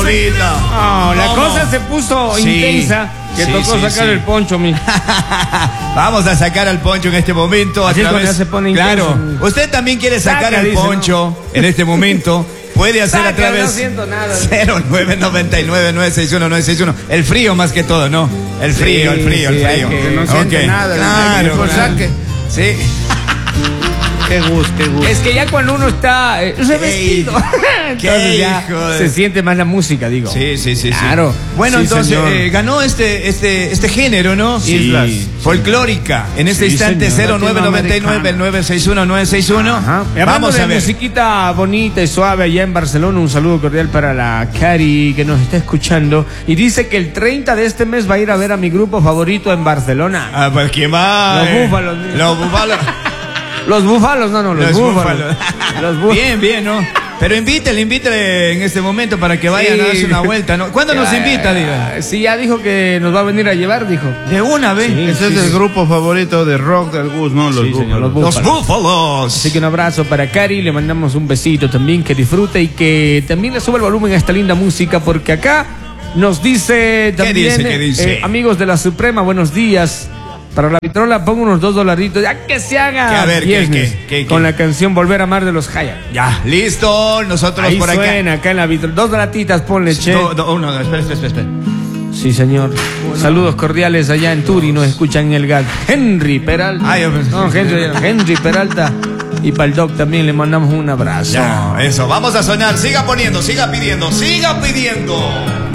Paulita. No, la cosa se puso intensa que tocó sacar el poncho, mi. Vamos a sacar al poncho en este momento. Así es cuando ya se pone intenso. Claro, usted también quiere sacar el dice, poncho en este momento. Puede hacer a través no siento nada. 0999-961-961. El frío más que todo, ¿no? El frío. Que no siente nada. Claro, saque. Sí. Qué gusto. Es que ya cuando uno está revestido, entonces ya se siente más la música, digo. Sí. Claro. Bueno, Sí, entonces ganó este género, ¿no? Islas. Folclórica. En este instante, 0999-961-961. Vamos a ver. Musiquita bonita y suave allá en Barcelona. Un saludo cordial para la Cari que nos está escuchando. Y dice que el 30 de este mes va a ir a ver a mi grupo favorito en Barcelona. Ah, pues ¿quién va? Los Búfalos. Los Búfalos. Los Búfalos, no, los Búfalos. Los Búfalos. Bien, ¿no? Pero invítele en este momento para que vayan a darse una vuelta, ¿no? ¿Cuándo nos invita, diga? Sí, ya dijo que nos va a venir a llevar, dijo. De una vez. Ese es el grupo favorito de rock del Gus, ¿no? Los Búfalos. Los Búfalos. Así que un abrazo para Cari, le mandamos un besito también, que disfrute y que también le suba el volumen a esta linda música, porque acá nos dice también, ¿Qué dice? amigos de la Suprema, buenos días. Para la vitrola pongo unos $2, ya que se haga. A ver, viernes, ¿qué? Con la canción Volver a Amar de los Hayat. Ya, listo, nosotros Ahí por acá. suena acá en la vitrola. 2 latitas, ponle, che. Espera. Sí, señor. Saludos cordiales allá en Turi, nos escuchan en el GAT. Henry Peralta. Henry Peralta. Y para el Doc también le mandamos un abrazo. Ya, eso, vamos a sonar. Siga poniendo, siga pidiendo.